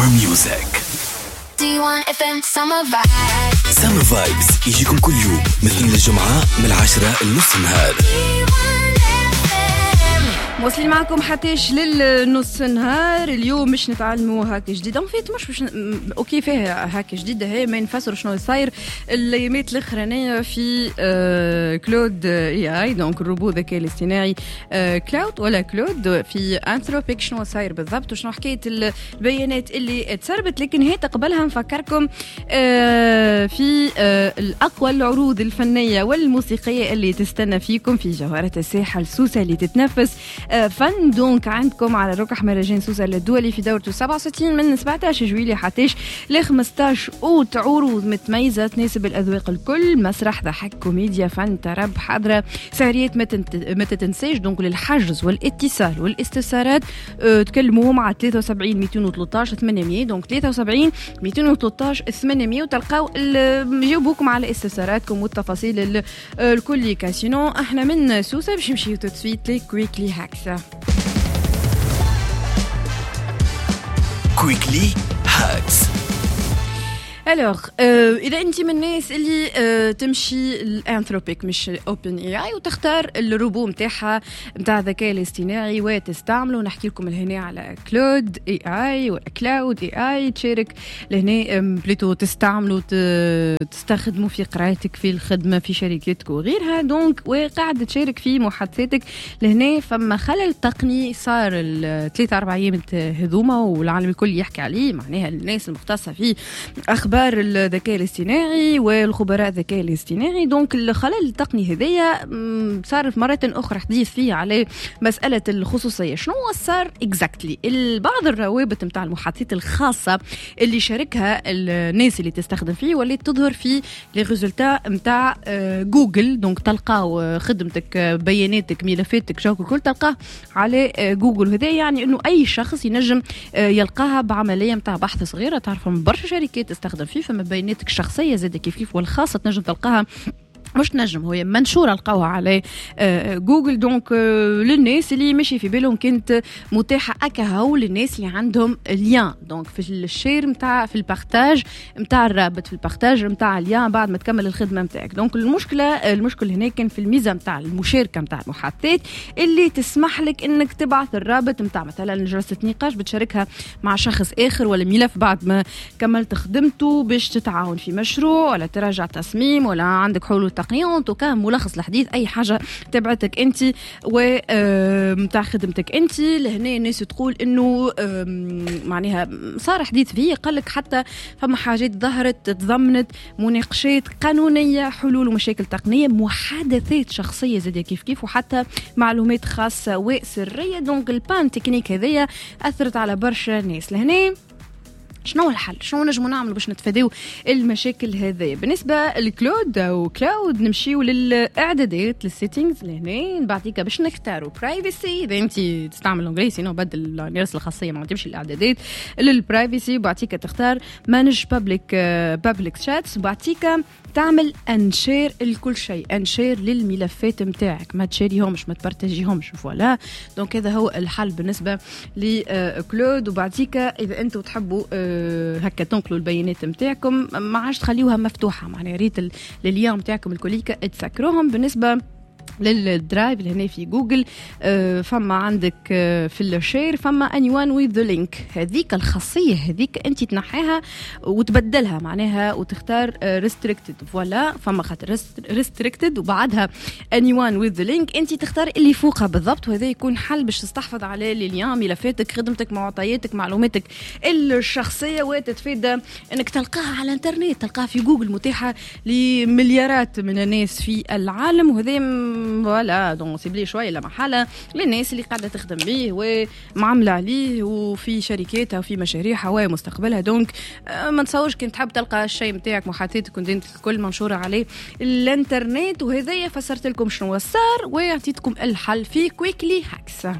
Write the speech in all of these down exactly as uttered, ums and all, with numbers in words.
Summer Music. دي وان إف إم Summer Vibes. Summer Vibes يجيكم كل يوم من الاثنين للجمعة من العاشرة لنص النهار. واصلين معكم حتىش للنص نهار. اليوم مش نتعلموا هاك جديد ان فيت مش مش ن... اوكي فيها هاك جديده هي ما نفسروا شنو صاير الايامات الاخرانيه في آه كلود اي اي دونك الروبو الذكاء الاصطناعي آه كلاود ولا كلود في انثروبيك شنو صاير بالضبط وشنو حكايه البيانات اللي تسربت. لكن هي تقبلها نفكركم آه في آه الاقوى العروض الفنيه والموسيقيه اللي تستنى فيكم في جوهره الساحه السوسه اللي تتنفس فن. دونك عندكم على ركح مهرجان سوسة الدولي في دورته سبعة وستين من سبعطاش جويلية حتىش ل خمسطاش اوت، عروض متميزة تناسب الأذواق الكل، مسرح، ضحك، كوميديا، فن، ترب، حضرة، سهريات ما تتنساش. دونك للحجز والاتصال والاستفسارات أه تكلموهم على ثلاثة وسبعين مئتين وثلاثة عشر ثمانمية. دونك ثلاثة وسبعين مئتين وثلاثة عشر ثمانمية وتلقاو يجاوبوكم على استفساراتكم والتفاصيل الكل. كاسينو احنا من سوسة باش نمشيو تسويت لي كويكلي هاكس. كويكلي هاكس. الوغ آه، اذا انت من الناس اللي آه، تمشي الانثروبيك مش اوبن اي اي وتختار الروبو نتاعها نتاع الذكاء الاصطناعي وتستعمله، نحكي لكم لهنا على كلود اي اي ولا كلاود اي اي. تشارك لهنا بليتو تستعملوا تستخدموا في قراءتك في الخدمه في شركتك وغيرها. دونك وقاعد تشارك في محادثاتك لهنا. فما خلل تقني صار الثلاثة أربع أيام هذوما والعالم الكل يحكي عليه، معناها الناس المختصه في أخبار الذكاء الاصطناعي والخبراء الذكاء الاصطناعي. دونك الخلل التقني هذايا صار مرة أخرى حديث فيه على مسألة الخصوصية. شنو صار اكزاكتلي؟ بعض الروابط متاع المحادثات الخاصة اللي شاركها الناس اللي تستخدم فيه واللي تظهر في لي ريزولتا متاع جوجل. دونك تلقاو خدمتك، بياناتك، ملفاتك، جوك الكل تلقاه على جوجل. هذا يعني انه اي شخص ينجم يلقاها بعملية متاع بحث صغيرة. تعرفوا من برشا شركات تستخدم فيه، فما بياناتك الشخصيه زاد كيف كيف والخاصه تنجم تلقاها، مش نجم هي منشورة لقاوها على جوجل. دونك للناس اللي ماشي في بالهم كانت متاحة أكاهو، للناس اللي عندهم ليان دونك في الشير متاع في البارتاج متاع الرابط في البارتاج متاع ليان بعد ما تكمل الخدمة متاعك. دونك المشكلة المشكلة هنا كان في الميزة متاع المشاركة متاع المحادثات اللي تسمح لك انك تبعث الرابط متاع مثلا جلسة نقاش بتشاركها مع شخص آخر ولا ملف بعد ما كملت خدمته باش تتعاون في مشروع ولا تراجع تصميم ولا عندك حلول تقنية. وكان ملخص الحديث اي حاجه تبعتك انت ومتاع خدمتك انت. لهنا الناس تقول انه معناها صار حديث فيه، قال لك حتى فما حاجات ظهرت تضمنت مناقشات قانونيه، حلول ومشاكل تقنيه، محادثات شخصيه زاد كيف كيف، وحتى معلومات خاصه وسريه. دونك البان تكنيك هذيا اثرت على برشا ناس. لهنا شنو الحل؟ شنو نجمو نعملوا باش نتفاداو المشاكل هذه؟ بالنسبه للكلود او كلاود نمشيو للاعدادات للسيتينغز. لهنا بعديك باش نختاروا برايفسي اذا انت تستعمل الانجليزي نو بدل الناس الخاصيه ما تمشي الاعدادات للبرايفسي. بعديك تختار مانج بابليك بابليك شاتس. بعديك تعمل انشير الكل شيء، انشير للملفات متاعك، ما تشاريهمش ما تبارتاجيهمش. فوالا دونك هذا هو الحل بالنسبه لكلود. وبعديك اذا انتم تحبوا هكا تنقلوا البيانات متاعكم ما عادش تخليوها مفتوحه، معناها ريت اليوم متاعكم الكليكه تسكروهم. بالنسبه للدرايف اللي هنا في جوجل آه فما عندك آه في الشير فما انيوان ويز ذا لينك. هذيك الخاصيه هذيك انت تنحيها وتبدلها معناها وتختار ريستريكتد. فوالا فما خاطر ريستريكتد وبعدها انيوان ويز ذا لينك انت تختار اللي فوقها بالضبط. وهذا يكون حل باش تستحفظ على ليليان ملفاتك، خدمتك، معطياتك، معلوماتك الشخصيه، وتتفادى انك تلقاها على الانترنت، تلقاها في جوجل متاحه لمليارات من الناس في العالم. وهذا فوالا دونك سيبلي شويه لا محاله للناس اللي قاعده تخدم به ومعامله عليه وفي شركاتها وفي مشاريعها ومستقبلها. دونك ما نتصورش كنت تحب تلقى الشيء نتاعك محادثاتك كنت الكل منشوره عليه الانترنت. وهذايا فسرت لكم شنو صار وعطيتكم الحل في كويكلي هاكس.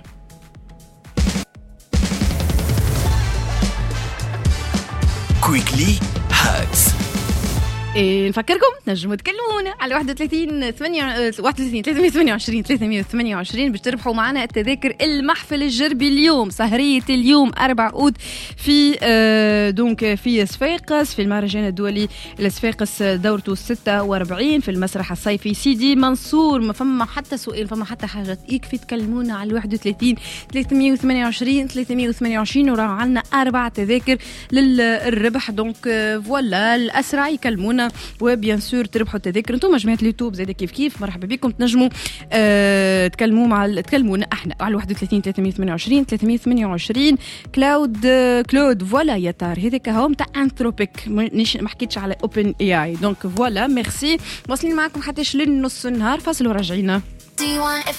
كويكلي هاكس إيه نفكركم تنجموا تكلمونا على واحد وثلاثين ثمانية واحد وثلاثين ثلاثمية وثمانية وعشرين ثلاثمية وثمانية وعشرين باش تربحوا معنا التذاكر المحفل الجربي اليوم، سهرية اليوم أربعة أود في آه دونك في صفاقس في المهرجان الدولي لصفاقس دورته ستة وأربعين في المسرح الصيفي سيدي منصور. ما فما حتى سؤال، فما حتى حاجة، يكفي تكلمونا على واحد وثلاثين ثلاثمية وثمانية وعشرين ثلاثمية وثمانية وعشرين وراه عندنا أربع تذاكر للربح. دونك فوالا الأسرع يكلمونا وبيان سور تربحوا التذاكر. انتم جماعه اليوتيوب زاد كيف كيف مرحبا بكم، تنجموا أه تكلموا مع تكلمونا احنا على واحد وثلاثين ثلاثمية وثمانية وعشرين ثلاثمية وثمانية وعشرين. كلاود كلود فوالا يا تار هذاك هو نتاع انثروبيك، ما حكيتش على اوبن اي اي. دونك فوالا ميرسي، واصلين معكم حتى للنص النهار، فاصل وراجعين.